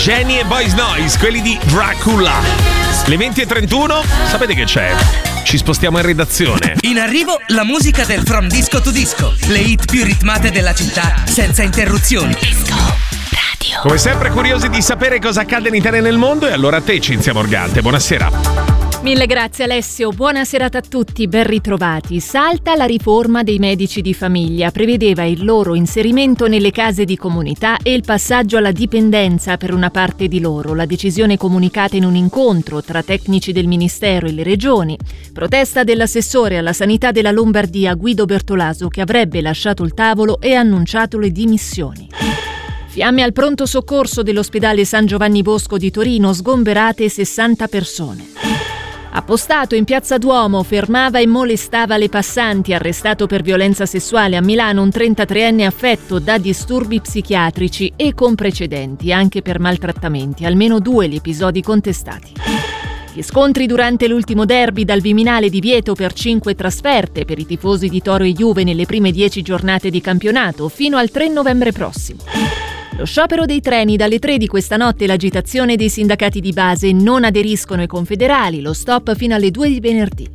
Jenny e Boys Noise, quelli di Dracula. Le 20:31, sapete che c'è? Ci spostiamo in redazione. In arrivo la musica del From Disco to Disco, le hit più ritmate della città senza interruzioni. Disco Radio. Come sempre curiosi di sapere cosa accade in Italia e nel mondo, e allora a te Cinzia Morgante, buonasera. Mille grazie Alessio, buona serata a tutti, ben ritrovati. Salta la riforma dei medici di famiglia, prevedeva il loro inserimento nelle case di comunità e il passaggio alla dipendenza per una parte di loro. La decisione comunicata in un incontro tra tecnici del Ministero e le regioni. Protesta dell'assessore alla sanità della Lombardia Guido Bertolaso, che avrebbe lasciato il tavolo e annunciato le dimissioni. Fiamme al pronto soccorso dell'ospedale San Giovanni Bosco di Torino, sgomberate 60 persone. Appostato in Piazza Duomo, fermava e molestava le passanti, arrestato per violenza sessuale a Milano un 33enne affetto da disturbi psichiatrici e con precedenti anche per maltrattamenti, almeno 2 gli episodi contestati. Gli scontri durante l'ultimo derby, dal Viminale divieto per 5 trasferte per i tifosi di Toro e Juve nelle prime 10 giornate di campionato fino al 3 novembre prossimo. Lo sciopero dei treni dalle 3 di questa notte, l'agitazione dei sindacati di base, non aderiscono i confederali, lo stop fino alle 2 di venerdì.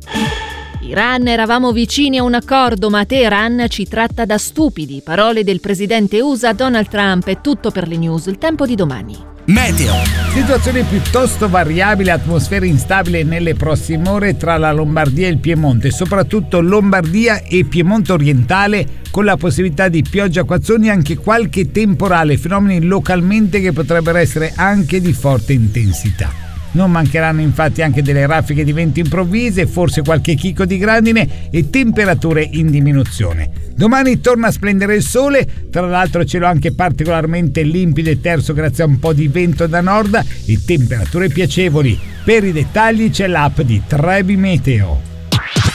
Iran, eravamo vicini a un accordo, ma Teheran ci tratta da stupidi. Parole del presidente USA Donald Trump. È tutto per le news, il tempo di domani. Meteo. Situazione piuttosto variabile, atmosfera instabile nelle prossime ore tra la Lombardia e il Piemonte, soprattutto Lombardia e Piemonte orientale, con la possibilità di pioggia, acquazzoni e anche qualche temporale, fenomeni localmente che potrebbero essere anche di forte intensità. Non mancheranno infatti anche delle raffiche di vento improvvise, forse qualche chicco di grandine e temperature in diminuzione. Domani torna a splendere il sole, tra l'altro cielo anche particolarmente limpido e terso grazie a un po' di vento da nord e temperature piacevoli. Per i dettagli c'è l'app di Trebi Meteo.